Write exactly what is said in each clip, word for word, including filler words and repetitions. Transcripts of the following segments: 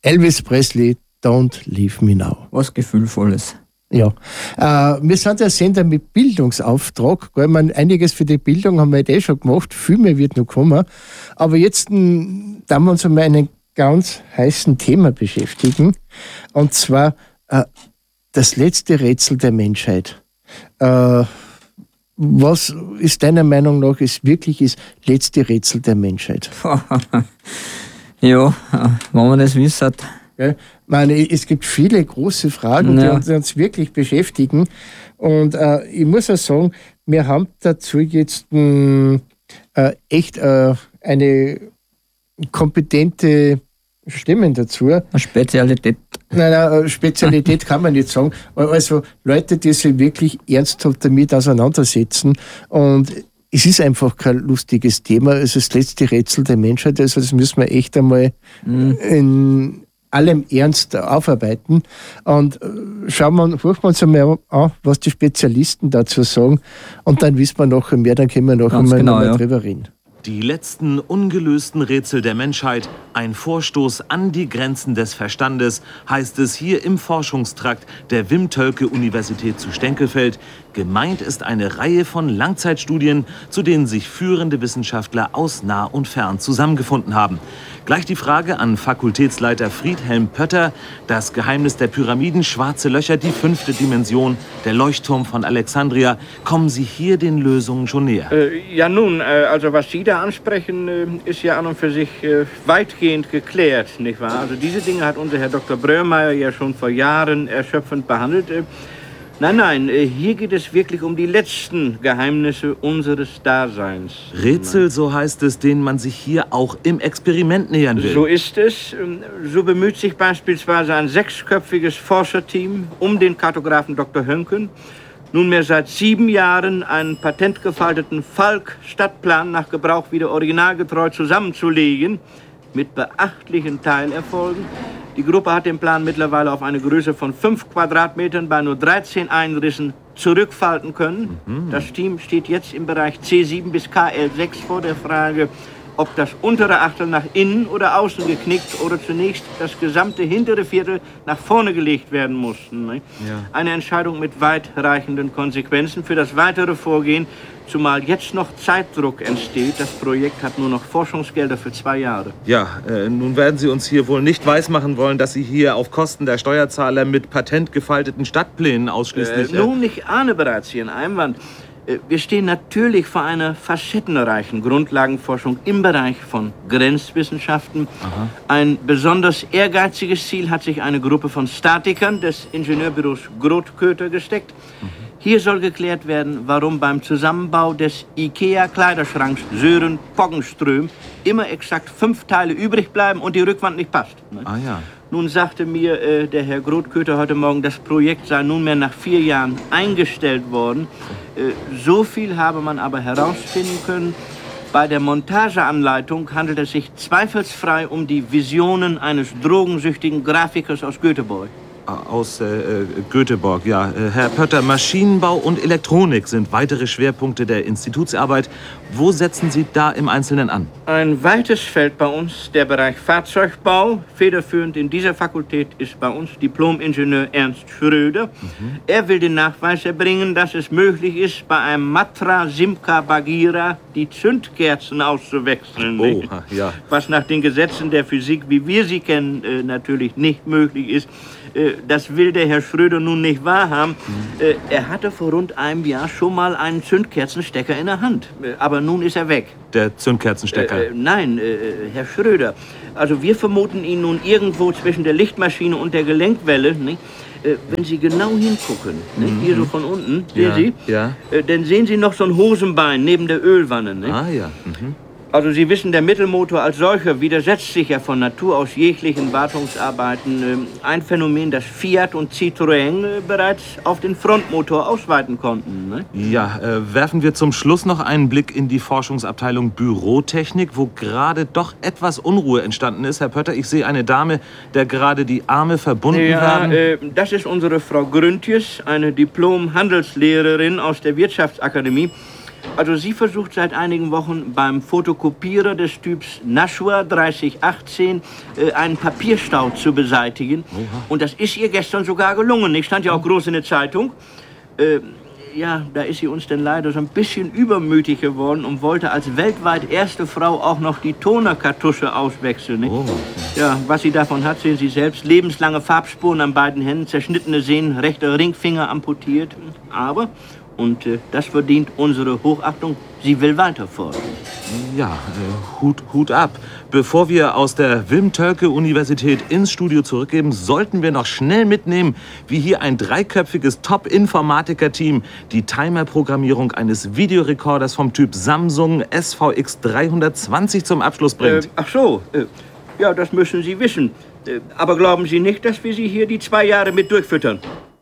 Elvis Presley, Don't Leave Me Now. Was Gefühlvolles. Ja, äh, wir sind ein Sender mit Bildungsauftrag. Ich meine, einiges für die Bildung haben wir jetzt eh schon gemacht, viel mehr wird noch kommen. Aber jetzt m, da wir uns um einen ganz heißen Thema beschäftigen, und zwar äh, das letzte Rätsel der Menschheit. Äh, was ist deiner Meinung nach ist wirklich das letzte Rätsel der Menschheit? Ja, wenn man das wissen. Ja, ich meine, es gibt viele große Fragen, Ja. die uns, die uns wirklich beschäftigen. Und äh, ich muss auch sagen, wir haben dazu jetzt mh, äh, echt äh, eine kompetente Stimme dazu. Eine Spezialität. Nein, nein, Spezialität kann man nicht sagen. Also Leute, die sich wirklich ernsthaft damit auseinandersetzen. Und es ist einfach kein lustiges Thema. Es ist das letzte Rätsel der Menschheit. Also das müssen wir echt einmal Mhm. in allem Ernst aufarbeiten. Und äh, schauen wir, hören wir uns einmal an, was die Spezialisten dazu sagen. Und dann wissen wir nachher mehr, dann können wir nachher Ganz mal, genau, noch mal ja. drüber reden. Die letzten ungelösten Rätsel der Menschheit, ein Vorstoß an die Grenzen des Verstandes, heißt es hier im Forschungstrakt der Wim-Tölke-Universität zu Stenkelfeld. Gemeint ist eine Reihe von Langzeitstudien, zu denen sich führende Wissenschaftler aus nah und fern zusammengefunden haben. Gleich die Frage an Fakultätsleiter Friedhelm Pötter. Das Geheimnis der Pyramiden, schwarze Löcher, die fünfte Dimension, der Leuchtturm von Alexandria. Kommen Sie hier den Lösungen schon näher? Äh, ja nun, äh, also was Sie da ansprechen, äh, ist ja an und für sich äh, weitgehend geklärt, nicht wahr? Also diese Dinge hat unser Herr Doktor Bröhrmeier ja schon vor Jahren erschöpfend behandelt. Äh, Nein, nein, äh, hier geht es wirklich um die letzten Geheimnisse unseres Daseins. Rätsel, so heißt es, denen man sich hier auch im Experiment nähern will. So ist es. Ähm, So bemüht sich beispielsweise ein sechsköpfiges Forscherteam um den Kartografen Doktor Hönken, nunmehr seit sieben Jahren einen patentgefalteten Falk-Stadtplan nach Gebrauch wieder originalgetreu zusammenzulegen, mit beachtlichen Teilerfolgen. Die Gruppe hat den Plan mittlerweile auf eine Größe von fünf Quadratmetern bei nur dreizehn Einrissen zurückfalten können. Mhm. Das Team steht jetzt im Bereich C sieben bis K L sechs vor der Frage, ob das untere Achtel nach innen oder außen geknickt oder zunächst das gesamte hintere Viertel nach vorne gelegt werden muss. Ne? Ja. Eine Entscheidung mit weitreichenden Konsequenzen für das weitere Vorgehen, zumal jetzt noch Zeitdruck entsteht. Das Projekt hat nur noch Forschungsgelder für zwei Jahre. Ja, äh, nun werden Sie uns hier wohl nicht weismachen wollen, dass Sie hier auf Kosten der Steuerzahler mit patentgefalteten Stadtplänen ausschließlich... Äh, nun, ich ahne bereits Ihren Einwand. Äh, Wir stehen natürlich vor einer facettenreichen Grundlagenforschung im Bereich von Grenzwissenschaften. Aha. Ein besonders ehrgeiziges Ziel hat sich eine Gruppe von Statikern des Ingenieurbüros Groth-Köther gesteckt. Hier soll geklärt werden, warum beim Zusammenbau des IKEA-Kleiderschranks Sören Poggenström immer exakt fünf Teile übrig bleiben und die Rückwand nicht passt. Ne? Ah ja. Nun sagte mir äh, der Herr Groth-Köther heute Morgen, das Projekt sei nunmehr nach vier Jahren eingestellt worden. Äh, so viel habe man aber herausfinden können. Bei der Montageanleitung handelt es sich zweifelsfrei um die Visionen eines drogensüchtigen Grafikers aus Göteborg. Aus äh, äh, Göteborg, ja. Äh, Herr Pötter, Maschinenbau und Elektronik sind weitere Schwerpunkte der Institutsarbeit. Wo setzen Sie da im Einzelnen an? Ein weites Feld bei uns, der Bereich Fahrzeugbau. Federführend in dieser Fakultät ist bei uns Diplom-Ingenieur Ernst Schröder. Mhm. Er will den Nachweis erbringen, dass es möglich ist, bei einem Matra Simca Bagheera die Zündkerzen auszuwechseln. Oh, ja. Was nach den Gesetzen der Physik, wie wir sie kennen, äh, natürlich nicht möglich ist. Äh, das will der Herr Schröder nun nicht wahrhaben. Mhm. Äh, er hatte vor rund einem Jahr schon mal einen Zündkerzenstecker in der Hand. Äh, aber nun ist er weg. Der Zündkerzenstecker. Äh, äh, nein, äh, Herr Schröder. Also wir vermuten ihn nun irgendwo zwischen der Lichtmaschine und der Gelenkwelle. Nicht? Äh, wenn Sie genau hingucken, nicht? Mhm. Hier so von unten, sehen Ja, Sie? ja. Äh, dann sehen Sie noch so ein Hosenbein neben der Ölwanne. Nicht? Ah ja. Mhm. Also Sie wissen, der Mittelmotor als solcher widersetzt sich ja von Natur aus jeglichen Wartungsarbeiten. Ähm, Ein Phänomen, das Fiat und Citroën äh, bereits auf den Frontmotor ausweiten konnten. Ne? Ja, äh, werfen wir zum Schluss noch einen Blick in die Forschungsabteilung Bürotechnik, wo gerade doch etwas Unruhe entstanden ist. Herr Pötter, ich sehe eine Dame, der gerade die Arme verbunden Ja, werden. äh, das ist unsere Frau Grüntjes, eine Diplom-Handelslehrerin aus der Wirtschaftsakademie. Also sie versucht seit einigen Wochen beim Fotokopierer des Typs Nashua dreißig achtzehn äh, einen Papierstau zu beseitigen. Oha. Und das ist ihr gestern sogar gelungen. Ich stand ja auch groß in der Zeitung. Äh, ja, da ist sie uns denn leider so ein bisschen übermütig geworden und wollte als weltweit erste Frau auch noch die Tonerkartusche auswechseln. Nicht? Oh. Ja, was sie davon hat, sehen Sie selbst. Lebenslange Farbspuren an beiden Händen, zerschnittene Sehnen, rechter Ringfinger amputiert. Aber, und äh, das verdient unsere Hochachtung, sie will weiter fordern. Ja, äh, Hut, Hut ab. Bevor wir aus der Wim-Tölke-Universität ins Studio zurückgeben, sollten wir noch schnell mitnehmen, wie hier ein dreiköpfiges Top-Informatiker-Team die Timer-Programmierung eines Videorekorders vom Typ Samsung S V X dreihundertzwanzig zum Abschluss bringt. Äh, ach so, äh, ja, das müssen Sie wissen. Äh, aber glauben Sie nicht, dass wir Sie hier die zwei Jahre mit durchfüttern?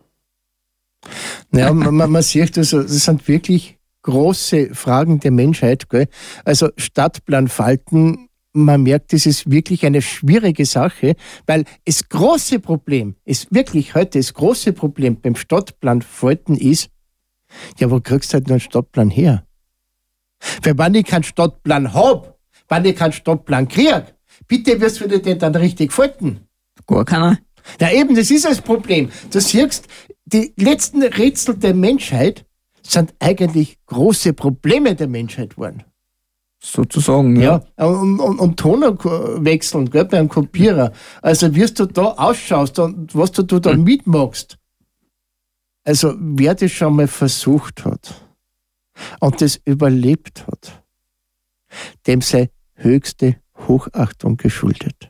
Ja, man, man sieht, also, das sind wirklich große Fragen der Menschheit. Gell? Also Stadtplanfalten, man merkt, das ist wirklich eine schwierige Sache, weil das große Problem, ist wirklich heute das große Problem beim Stadtplanfalten ist, ja, wo kriegst du halt noch einen Stadtplan her? Weil wenn ich keinen Stadtplan habe, wenn ich keinen Stadtplan kriege, bitte, wirst du den dann richtig falten? Gar keiner. Ja eben, das ist das Problem. Du siehst, die letzten Rätsel der Menschheit sind eigentlich große Probleme der Menschheit geworden. Sozusagen, ja. Ja, und, und, und Toner wechseln, gell, beim Kopierer. Also, wie du da ausschaust und was du da hm. mitmachst. Also, wer das schon mal versucht hat und das überlebt hat, dem sei höchste Hochachtung geschuldet.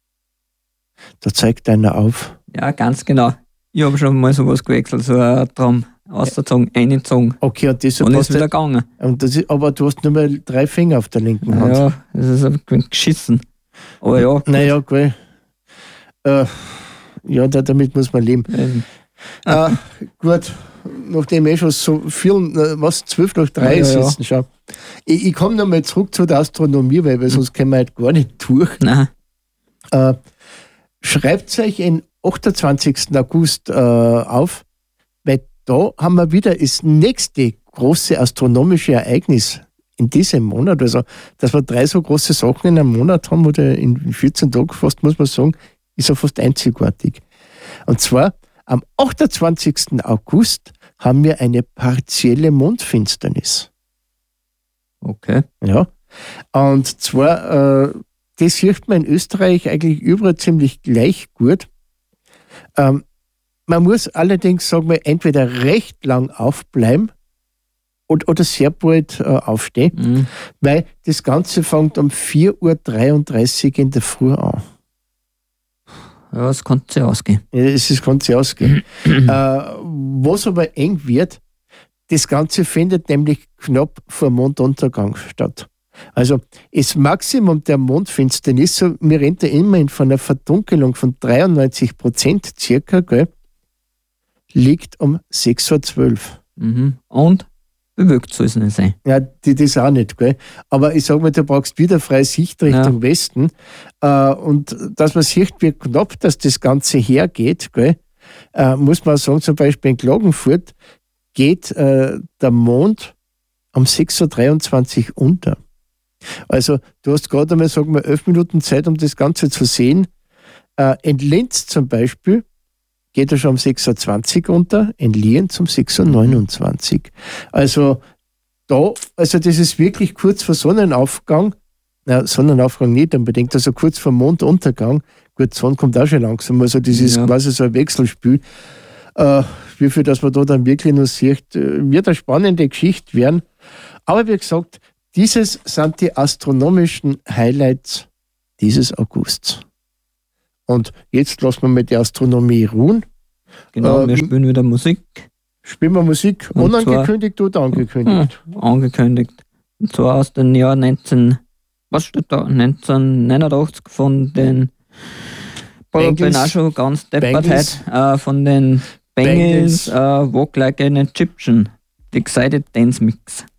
Da zeigt einer auf. Ja, ganz genau. Ich habe schon mal sowas gewechselt, so ein Traum ausgezogen, eingezogen. Okay, und das und ist wieder gegangen. Und das ist, aber du hast nur mal drei Finger auf der linken Hand. Ja, das ist ein wenig geschissen. Aber ja. Naja, gut. Äh, ja, da, damit muss man leben. Ähm. Äh, gut, nachdem eh schon so viel, was, zwölf nach drei ja, sitzen, ja. schau. Ich, ich komme nochmal zurück zu der Astronomie, weil, weil sonst können wir halt gar nicht durch. Nein. Äh, schreibt euch den achtundzwanzigsten August äh, auf, weil da haben wir wieder das nächste große astronomische Ereignis in diesem Monat. Also, dass wir drei so große Sachen in einem Monat haben oder in vierzehn Tagen fast, muss man sagen, ist ja fast einzigartig. Und zwar am achtundzwanzigsten August haben wir eine partielle Mondfinsternis. Okay. Ja. Und zwar, äh, das sieht man in Österreich eigentlich überall ziemlich gleich gut. Ähm, man muss allerdings, sagen wir, entweder recht lang aufbleiben oder, oder sehr bald äh, aufstehen, mhm. weil das Ganze fängt um vier Uhr dreiunddreißig in der Früh an. Ja, das kann sich ausgehen. Ja, das kann sich ausgehen. äh, was aber eng wird, das Ganze findet nämlich knapp vor Monduntergang statt. Also das Maximum der Mondfinsternis, so, wir reden da immerhin von einer Verdunkelung von dreiundneunzig Prozent circa, gell, liegt um sechs Uhr zwölf. Mhm. Und bewölkt soll es nicht sein. Ja, die, das auch nicht, gell. Aber ich sage mal, du brauchst wieder freie Sicht Richtung ja. Westen. Äh, und dass man sieht, wie knapp dass das Ganze hergeht, gell, äh, muss man sagen, zum Beispiel in Klagenfurt geht äh, der Mond um sechs Uhr dreiundzwanzig unter. Also du hast gerade einmal, sagen wir, elf Minuten Zeit, um das Ganze zu sehen. Äh, in Linz zum Beispiel geht er schon um sechs Uhr zwanzig unter, in Lienz um sechs Uhr neunundzwanzig. Also da, also das ist wirklich kurz vor Sonnenaufgang, na, Sonnenaufgang nicht unbedingt, also kurz vor Monduntergang. Gut, Sonne kommt auch schon langsam, also das ist ja. quasi so ein Wechselspiel. Äh, wie viel, dass man da dann wirklich noch sieht, wird eine spannende Geschichte werden. Aber wie gesagt, dieses sind die astronomischen Highlights dieses Augusts. Und jetzt lassen wir mal die Astronomie ruhen. Genau, äh, wir spielen wieder Musik. Spielen wir Musik, und unangekündigt zwar, oder angekündigt? Hm, angekündigt. Und zwar aus dem Jahr neunzehn, was steht da? neunzehnhundertneunundachtzig von den, ich bin auch schon ganz deppert heute, äh, von den Bengals, Bengals. Uh, Walk Like an Egyptian, The Excited Dance Mix.